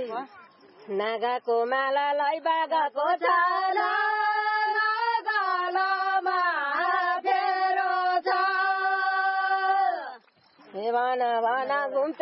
नागाको मालालाई बागाको छाला गालामा फेरो छ भन भन घुम्छ